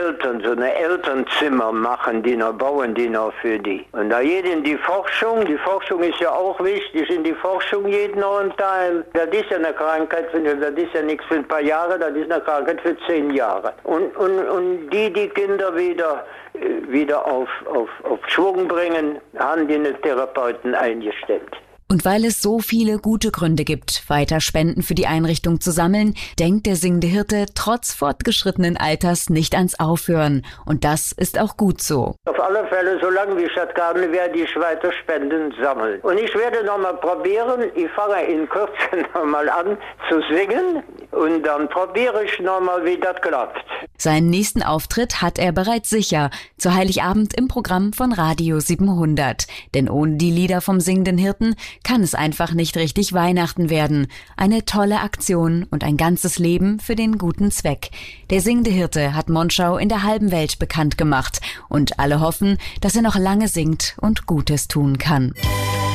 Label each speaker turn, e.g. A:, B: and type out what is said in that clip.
A: Eltern so eine Elternzimmer machen, die noch bauen, die noch für die. Und da geht in die Forschung ist ja auch wichtig, in die Forschung geht noch ein Teil. Das ist ja eine Krankheit, das ist ja nichts für ein paar Jahre, das ist eine Krankheit für 10 Jahre. Und die Kinder wieder auf Schwung bringen, haben die eine Therapeuten eingestellt.
B: Und weil es so viele gute Gründe gibt, weiter Spenden für die Einrichtung zu sammeln, denkt der singende Hirte trotz fortgeschrittenen Alters nicht ans Aufhören. Und das ist auch gut so.
A: Auf alle Fälle, solange wie ich das kann, werde ich weiter Spenden sammeln. Und ich werde nochmal probieren, ich fange in Kürze nochmal an zu singen und dann probiere ich nochmal, wie das klappt.
B: Seinen nächsten Auftritt hat er bereits sicher, zu Heiligabend im Programm von Radio 700. Denn ohne die Lieder vom singenden Hirten kann es einfach nicht richtig Weihnachten werden. Eine tolle Aktion und ein ganzes Leben für den guten Zweck. Der singende Hirte hat Monschau in der halben Welt bekannt gemacht und alle hoffen, dass er noch lange singt und Gutes tun kann.